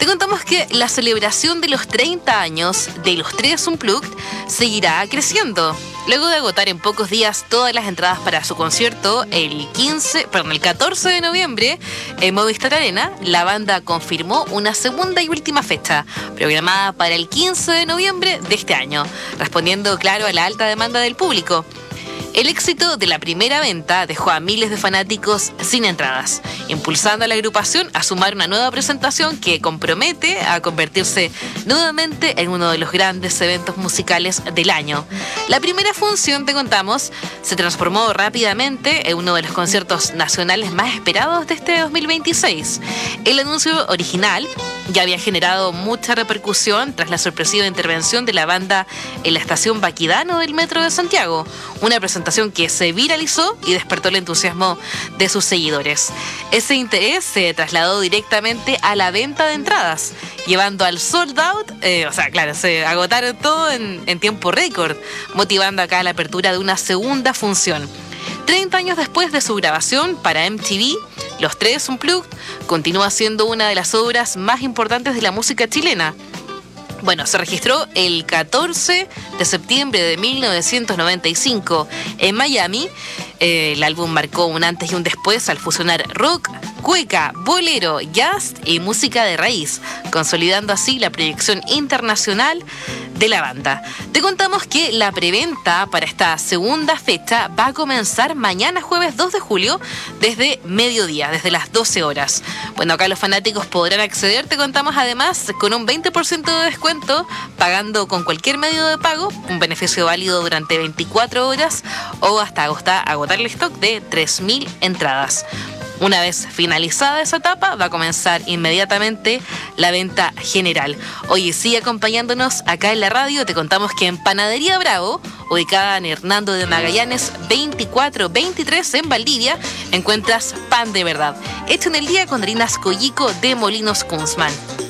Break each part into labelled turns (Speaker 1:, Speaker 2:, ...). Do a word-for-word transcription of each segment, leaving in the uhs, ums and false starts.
Speaker 1: Te contamos que la celebración de los treinta años de Los Tres Unplugged seguirá creciendo. Luego de agotar en pocos días todas las entradas para su concierto, el quince, perdón, el catorce de noviembre, en Movistar Arena, la banda confirmó una segunda y última fecha, programada para el quince de noviembre de este año, respondiendo, claro, a la alta demanda del público. El éxito de la primera venta dejó a miles de fanáticos sin entradas, impulsando a la agrupación a sumar una nueva presentación que compromete a convertirse nuevamente en uno de los grandes eventos musicales del año. La primera función, te contamos, se transformó rápidamente en uno de los conciertos nacionales más esperados de este dos mil veintiséis. El anuncio original ya había generado mucha repercusión tras la sorpresiva intervención de la banda en la estación Baquedano del Metro de Santiago, una presentación que se viralizó y despertó el entusiasmo de sus seguidores. Ese interés se trasladó directamente a la venta de entradas, llevando al sold out, eh, o sea, claro, se agotaron todo en, en tiempo récord, motivando acá la apertura de una segunda función. treinta años después de su grabación para M T V, Los Tres Unplugged continúa siendo una de las obras más importantes de la música chilena. Bueno, se registró el catorce de septiembre de mil novecientos noventa y cinco en Miami. Eh, el álbum marcó un antes y un después al fusionar rock, cueca, bolero, jazz y música de raíz, consolidando así la proyección internacional de la banda. Te contamos que la preventa para esta segunda fecha va a comenzar mañana jueves dos de julio desde mediodía, desde las doce horas. Bueno, acá los fanáticos podrán acceder, te contamos además, con un veinte por ciento de descuento, pagando con cualquier medio de pago, un beneficio válido durante veinticuatro horas o hasta agotar, agotar el stock de tres mil entradas. Una vez finalizada esa etapa, va a comenzar inmediatamente la venta general. Oye, sigue acompañándonos acá en la radio. Te contamos que en Panadería Bravo, ubicada en Hernando de Magallanes veinticuatro veintitrés en Valdivia, encuentras pan de verdad, hecho en el día con harinas Collico de Molinos Kunzman.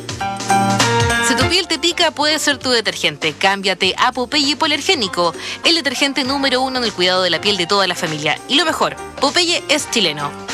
Speaker 1: Si tu piel te pica, puede ser tu detergente. Cámbiate a Popeye Hipoalergénico, el detergente número uno en el cuidado de la piel de toda la familia. Y lo mejor, Popeye es chileno.